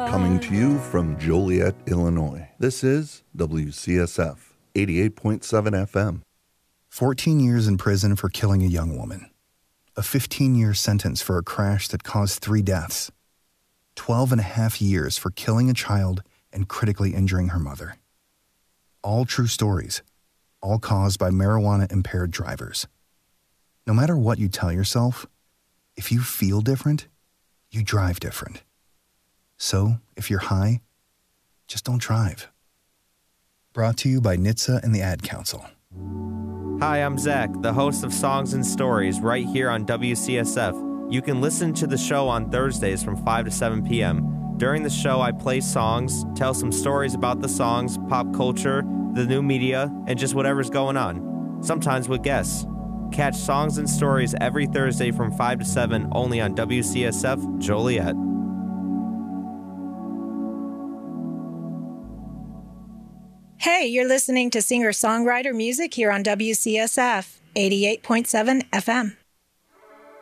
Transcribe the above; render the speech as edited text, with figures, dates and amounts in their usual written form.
Coming to you from Joliet, Illinois, this is WCSF 88.7 FM. 14 years in prison for killing a young woman. A 15-year sentence for a crash that caused 3 deaths. 12 and a half years for killing a child and critically injuring her mother. All true stories, all caused by marijuana-impaired drivers. No matter what you tell yourself, if you feel different, you drive different. So, if you're high, just don't drive. Brought to you by NHTSA and the Ad Council. Hi, I'm Zach, the host of Songs and Stories right here on WCSF. You can listen to the show on Thursdays from 5 to 7 p.m. During the show, I play songs, tell some stories about the songs, pop culture, the new media, and just whatever's going on. Sometimes with guests. Catch Songs and Stories every Thursday from 5 to 7 only on WCSF Joliet. Hey, you're listening to singer-songwriter music here on WCSF 88.7 FM.